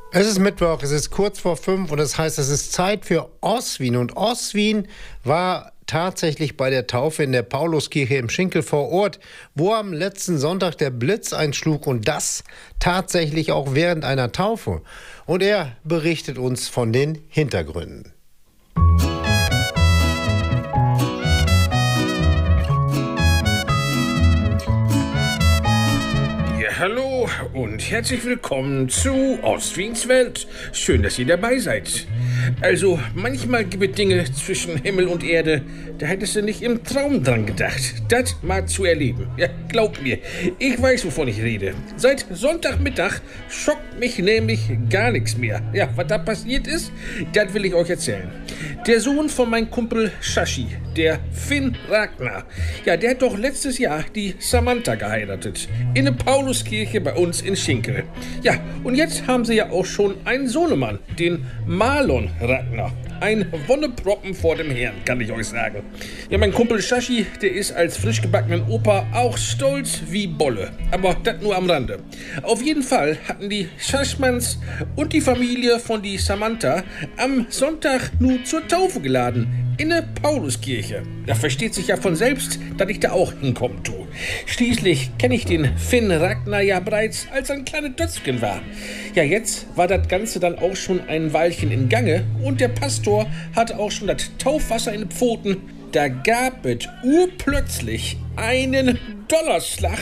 Es ist Mittwoch, es ist kurz vor 5 und das heißt, es ist Zeit für Oswin. Und Oswin war tatsächlich bei der Taufe in der Pauluskirche im Schinkel vor Ort, wo am letzten Sonntag der Blitz einschlug und das tatsächlich auch während einer Taufe. Und er berichtet uns von den Hintergründen. Hallo und herzlich willkommen zu Oswins Welt. Schön, dass ihr dabei seid. Also, manchmal gibt es Dinge zwischen Himmel und Erde, da hättest du nicht im Traum dran gedacht, das mal zu erleben. Ja, glaubt mir, ich weiß, wovon ich rede. Seit Sonntagmittag schockt mich nämlich gar nichts mehr. Ja, was da passiert ist, das will ich euch erzählen. Der Sohn von meinem Kumpel Shashi, der Finn Ragnar, ja, der hat doch letztes Jahr die Samantha geheiratet. In der Pauluskirche bei uns in Schinkel. Ja, und jetzt haben sie ja auch schon einen Sohnemann, den Marlon Ragnar. Ein Wonneproppen vor dem Herrn, kann ich euch sagen. Ja, mein Kumpel Shashi, der ist als frisch gebackenen Opa auch stolz wie Bolle. Aber das nur am Rande. Auf jeden Fall hatten die Schaschmanns und die Familie von die Samantha am Sonntag nur zur Taufe geladen. In der Pauluskirche. Da versteht sich ja von selbst, dass ich da auch hinkommen tue. Schließlich kenne ich den Finn Ragnar ja bereits, als er ein kleines Dötzchen war. Ja, jetzt war das Ganze dann auch schon ein Weilchen in Gange und der Pastor hatte auch schon das Taufwasser in den Pfoten. Da gab es urplötzlich einen Donnerschlag.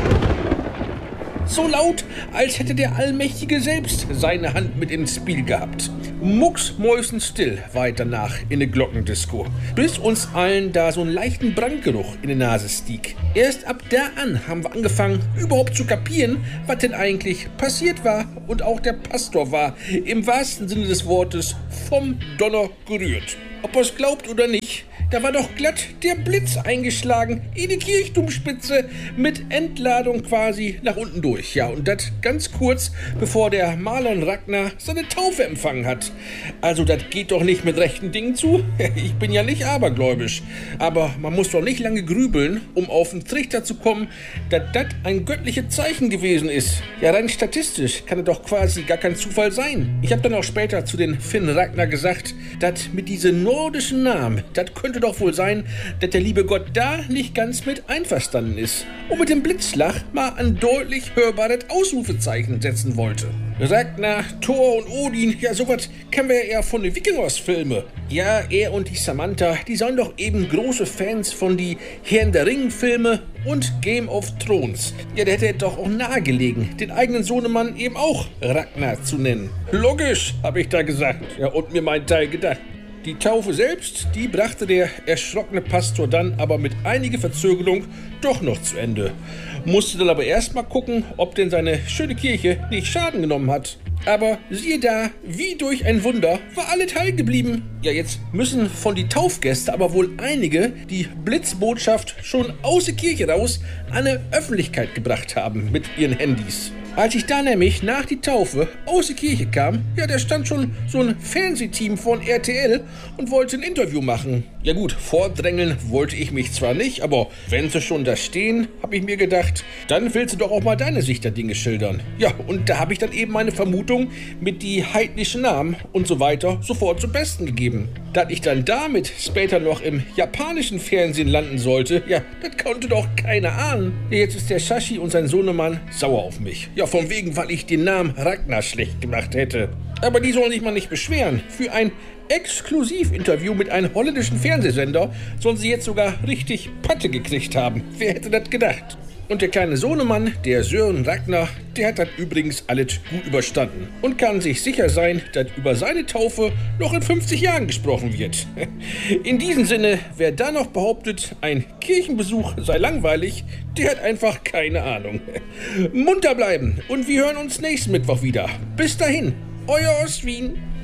So laut, als hätte der Allmächtige selbst seine Hand mit ins Spiel gehabt. Mucksmäusenstill war danach in der Glockendisco, bis uns allen da so einen leichten Brandgeruch in die Nase stieg. Erst ab da an haben wir angefangen, überhaupt zu kapieren, was denn eigentlich passiert war. Und auch der Pastor war, im wahrsten Sinne des Wortes, vom Donner gerührt. Ob er es glaubt oder nicht, da war doch glatt der Blitz eingeschlagen in die Kirchturmspitze mit Entladung quasi nach unten durch. Ja, und das ganz kurz, bevor der Marlon Ragnar seine Taufe empfangen hat. Also das geht doch nicht mit rechten Dingen zu. Ich bin ja nicht abergläubisch. Aber man muss doch nicht lange grübeln, um auf den Trichter zu kommen, dass das ein göttliches Zeichen gewesen ist. Ja, rein statistisch kann es doch quasi gar kein Zufall sein. Ich habe dann auch später zu den Finn Ragnar gesagt, dass mit diesen nordischen Namen, das könnte doch wohl sein, dass der liebe Gott da nicht ganz mit einverstanden ist und mit dem Blitzschlag mal ein deutlich hörbares Ausrufezeichen setzen wollte. Ragnar, Thor und Odin, ja sowas kennen wir ja eher von den Wikingers-Filmen. Ja, er und die Samantha, die sollen doch eben große Fans von die Herrn der Ringen-Filme und Game of Thrones. Ja, der hätte doch auch nahegelegen, den eigenen Sohnemann eben auch Ragnar zu nennen. Logisch, habe ich da gesagt. Ja, und mir mein Teil gedacht. Die Taufe selbst, die brachte der erschrockene Pastor dann aber mit einiger Verzögerung doch noch zu Ende. Musste dann aber erst mal gucken, ob denn seine schöne Kirche nicht Schaden genommen hat. Aber siehe da, wie durch ein Wunder, war alles heil geblieben. Ja, jetzt müssen von die Taufgäste aber wohl einige die Blitzbotschaft schon aus der Kirche raus an die Öffentlichkeit gebracht haben mit ihren Handys. Als ich da nämlich nach die Taufe aus der Kirche kam, ja, da stand schon so ein Fernsehteam von RTL und wollte ein Interview machen. Ja gut, vordrängeln wollte ich mich zwar nicht, aber wenn sie schon da stehen, habe ich mir gedacht, dann willst du doch auch mal deine Sicht der Dinge schildern. Ja, und da habe ich dann eben meine Vermutung mit die heidnischen Namen und so weiter sofort zum Besten gegeben. Dass ich dann damit später noch im japanischen Fernsehen landen sollte, ja, das konnte doch keiner ahnen. Ja, jetzt ist der Shashi und sein Sohnemann sauer auf mich. Ja, von wegen, weil ich den Namen Ragnar schlecht gemacht hätte. Aber die sollen sich mal nicht beschweren. Für ein Exklusivinterview mit einem holländischen Fernsehsender sollen sie jetzt sogar richtig Patte gekriegt haben. Wer hätte das gedacht? Und der kleine Sohnemann, der Sören Ragnar, der hat das übrigens alles gut überstanden und kann sich sicher sein, dass über seine Taufe noch in 50 Jahren gesprochen wird. In diesem Sinne, wer da noch behauptet, ein Kirchenbesuch sei langweilig, der hat einfach keine Ahnung. Munter bleiben und wir hören uns nächsten Mittwoch wieder. Bis dahin, euer Oswin.